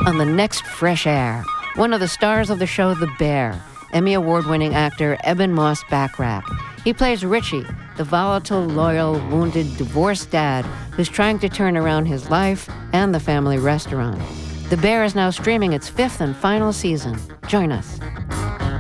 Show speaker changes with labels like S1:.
S1: on the next Fresh Air. One of the stars of the show The Bear, Emmy Award-winning actor Eben Moss Backrack. He plays Richie, the volatile, loyal, wounded, divorced dad who's trying to turn around his life and the family restaurant. The Bear is now streaming its 5th and final season. Join us.